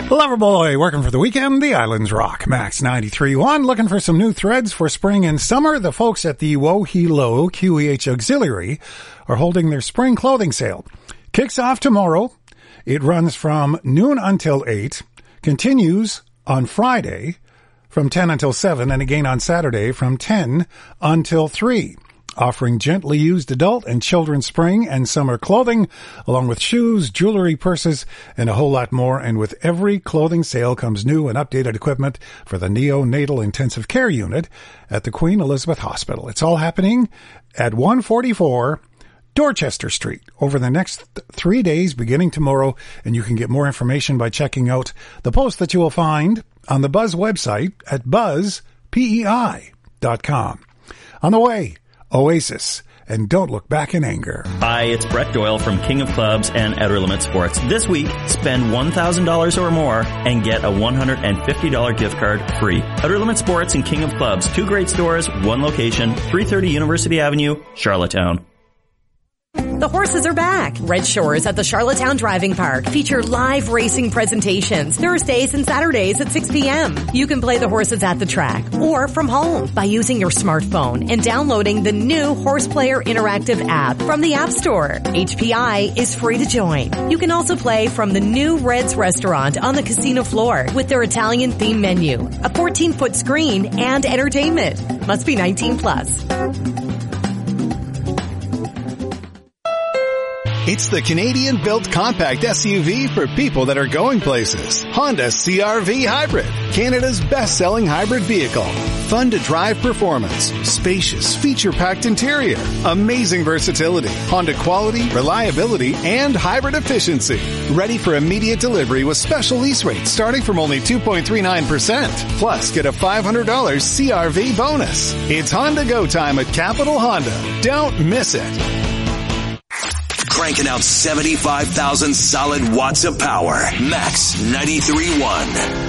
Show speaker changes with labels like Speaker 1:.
Speaker 1: Loverboy working for the weekend, the Islands Rock. Max 93.1, looking for some new threads for spring and summer. The folks at the Wohelo QEH Auxiliary are holding their spring clothing sale. Kicks off tomorrow. It runs from noon until 8, continues on Friday from 10 until 7, and again on Saturday from 10 until 3. Offering gently used adult and children's spring and summer clothing, along with shoes, jewelry, purses, and a whole lot more. And with every clothing sale comes new and updated equipment for the neonatal intensive care unit at the Queen Elizabeth Hospital. It's all happening at 144 Dorchester Street over the next 3 days, beginning tomorrow. And you can get more information by checking out the post that you will find on the Buzz website at buzzpei.com. On the way, Oasis, and Don't Look Back in Anger.
Speaker 2: Hi, it's Brett Doyle from King of Clubs and Outer Limit Sports. This week, spend $1,000 or more and get a $150 gift card free. Outer Limit Sports and King of Clubs, 2 great stores, 1 location, 330 University Avenue, Charlottetown.
Speaker 3: The horses are back. Red Shores at the Charlottetown Driving Park feature live racing presentations Thursdays and Saturdays at 6 p.m. You can play the horses at the track or from home by using your smartphone and downloading the new Horse Player Interactive app from the App Store. HPI is free to join. You can also play from the new Red's restaurant on the casino floor with their Italian theme menu, a 14-foot screen, and entertainment. Must be 18 plus.
Speaker 4: It's the Canadian-built compact SUV for people that are going places. Honda CR-V Hybrid, Canada's best-selling hybrid vehicle. Fun to drive performance, spacious, feature-packed interior, amazing versatility, Honda quality, reliability, and hybrid efficiency. Ready for immediate delivery with special lease rates starting from only 2.39%. Plus, get a $500 CR-V bonus. It's Honda Go time at Capital Honda. Don't miss it.
Speaker 5: Cranking out 75,000 solid watts of power. Max 93.1.